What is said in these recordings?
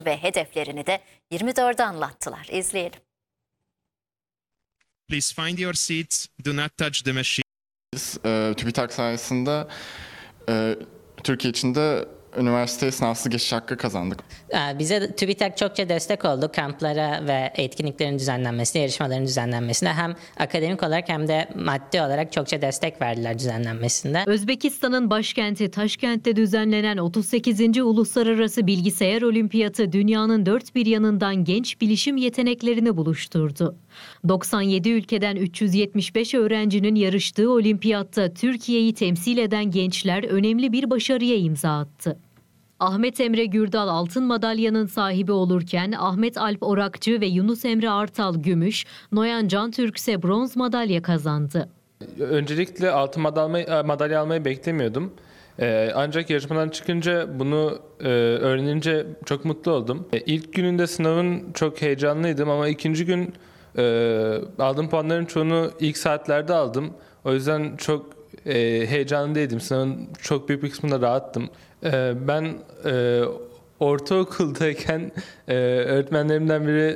ve hedeflerini de 24'e anlattılar. İzleyelim. Please find your seats. Do not touch the machine. Biz TÜBİTAK sayesinde Türkiye içinde üniversiteye sınavsız geçiş hakkı kazandık. Bize TÜBİTAK çokça destek oldu kamplara ve etkinliklerin düzenlenmesine, yarışmaların düzenlenmesine. Hem akademik olarak hem de maddi olarak çokça destek verdiler düzenlenmesinde. Özbekistan'ın başkenti Taşkent'te düzenlenen 38. Uluslararası Bilgisayar Olimpiyatı dünyanın dört bir yanından genç bilişim yeteneklerini buluşturdu. 97 ülkeden 375 öğrencinin yarıştığı olimpiyatta Türkiye'yi temsil eden gençler önemli bir başarıya imza attı. Ahmet Emre Gürdal altın madalyanın sahibi olurken Ahmet Alp Orakçı ve Yunus Emre Artal gümüş, Noyan Cantürk ise bronz madalya kazandı. Öncelikle altın madalya almayı beklemiyordum. Ancak yarışmadan çıkınca bunu öğrenince çok mutlu oldum. İlk gününde sınavın çok heyecanlıydım ama ikinci gün aldığım puanların çoğunu ilk saatlerde aldım. O yüzden çok heyecanlı değildim. Sınavın çok büyük bir kısmında rahattım. Ben ortaokuldayken öğretmenlerimden biri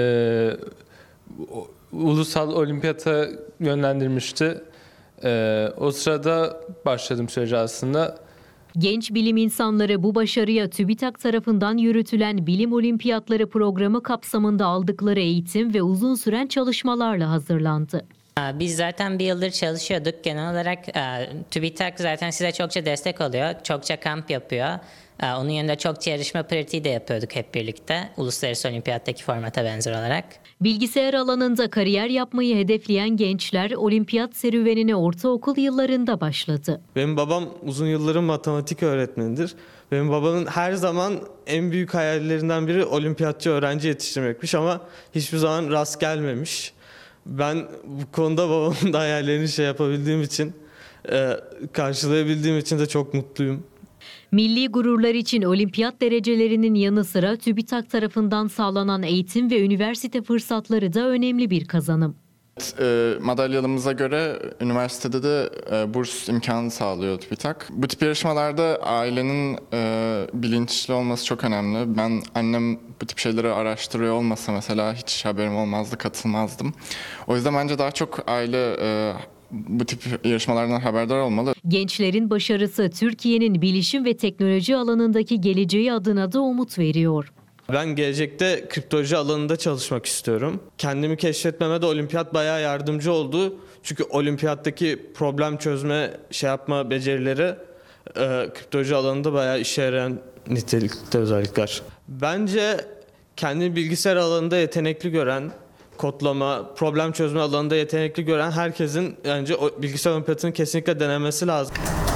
ulusal olimpiyata yönlendirmişti. O sırada başladım sürece aslında. Genç bilim insanları bu başarıya TÜBİTAK tarafından yürütülen Bilim Olimpiyatları programı kapsamında aldıkları eğitim ve uzun süren çalışmalarla hazırlandı. Biz zaten bir yıldır çalışıyorduk. Genel olarak TÜBİTAK zaten size çokça destek oluyor. Çokça kamp yapıyor. Onun yanında çokça yarışma pratiği de yapıyorduk hep birlikte. Uluslararası Olimpiyat'taki formata benzer olarak. Bilgisayar alanında kariyer yapmayı hedefleyen gençler olimpiyat serüvenine ortaokul yıllarında başladı. Benim babam uzun yılların matematik öğretmenidir. Benim babamın her zaman en büyük hayallerinden biri olimpiyatçı öğrenci yetiştirmekmiş ama hiçbir zaman rast gelmemiş. Ben bu konuda babamın da hayallerini yapabildiğim için, karşılayabildiğim için de çok mutluyum. Milli gururlar için olimpiyat derecelerinin yanı sıra TÜBİTAK tarafından sağlanan eğitim ve üniversite fırsatları da önemli bir kazanım. Madalyalımıza göre üniversitede de burs imkanı sağlıyor TÜBİTAK. Bu tip yarışmalarda ailenin bilinçli olması çok önemli. Annem bu tip şeyleri araştırıyor olmasa mesela hiç haberim olmazdı, katılmazdım. O yüzden bence daha çok aile bu tip yarışmalardan haberdar olmalı. Gençlerin başarısı Türkiye'nin bilişim ve teknoloji alanındaki geleceği adına da umut veriyor. Ben gelecekte kriptoloji alanında çalışmak istiyorum. Kendimi keşfetmeme de olimpiyat bayağı yardımcı oldu. Çünkü olimpiyattaki problem çözme, yapma becerileri kriptoloji alanında bayağı işe yarayan nitelikte özellikler. Bence kendini bilgisayar alanında yetenekli gören, kodlama, problem çözme alanında yetenekli gören herkesin bence o bilgisayar olimpiyatını kesinlikle denemesi lazım.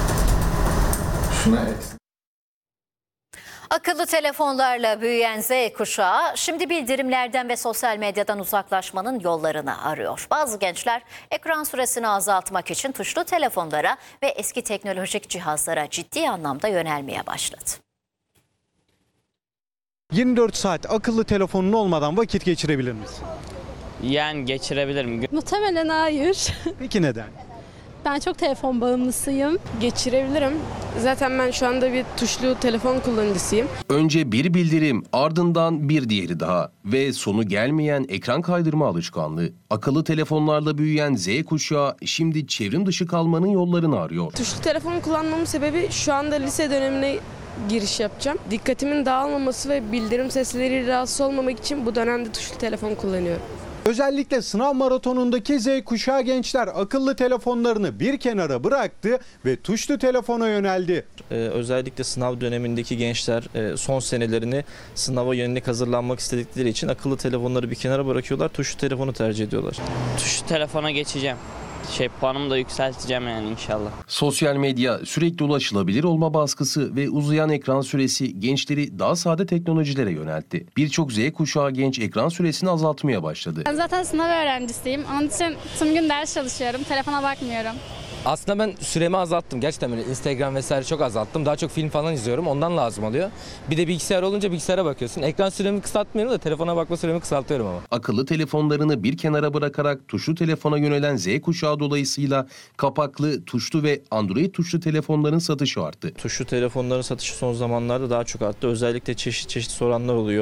Akıllı telefonlarla büyüyen Z kuşağı şimdi bildirimlerden ve sosyal medyadan uzaklaşmanın yollarını arıyor. Bazı gençler ekran süresini azaltmak için tuşlu telefonlara ve eski teknolojik cihazlara ciddi anlamda yönelmeye başladı. 24 saat akıllı telefonun olmadan vakit geçirebilir misin? Yani geçirebilirim. Muhtemelen hayır. Peki neden? Ben çok telefon bağımlısıyım. Geçirebilirim. Zaten ben şu anda bir tuşlu telefon kullanıcısıyım. Önce bir bildirim, ardından bir diğeri daha ve sonu gelmeyen ekran kaydırma alışkanlığı. Akıllı telefonlarla büyüyen Z kuşağı şimdi çevrim dışı kalmanın yollarını arıyor. Tuşlu telefon kullanmamın sebebi şu anda lise dönemine giriş yapacağım. Dikkatimin dağılmaması ve bildirim sesleriyle rahatsız olmamak için bu dönemde tuşlu telefon kullanıyorum. Özellikle sınav maratonundaki Z kuşağı gençler akıllı telefonlarını bir kenara bıraktı ve tuşlu telefona yöneldi. Özellikle sınav dönemindeki gençler son senelerini sınava yönelik hazırlanmak istedikleri için akıllı telefonları bir kenara bırakıyorlar, tuşlu telefonu tercih ediyorlar. Tuşlu telefona geçeceğim. Puanımı da yükselteceğim yani inşallah. Sosyal medya, sürekli ulaşılabilir olma baskısı ve uzayan ekran süresi gençleri daha sade teknolojilere yöneltti. Birçok Z kuşağı genç ekran süresini azaltmaya başladı. Ben zaten sınav öğrencisiyim. Onun için tüm gün ders çalışıyorum. Telefona bakmıyorum. Aslında ben süremi azalttım. Gerçekten böyle Instagram vesaire çok azalttım. Daha çok film falan izliyorum. Ondan lazım oluyor. Bir de bilgisayar olunca bilgisayara bakıyorsun. Ekran süremi kısaltmıyorum da telefona bakma süremi kısaltıyorum ama. Akıllı telefonlarını bir kenara bırakarak tuşlu telefona yönelen Z kuşağı dolayısıyla kapaklı, tuşlu ve Android tuşlu telefonların satışı arttı. Tuşlu telefonların satışı son zamanlarda daha çok arttı. Özellikle çeşit soranlar oluyor.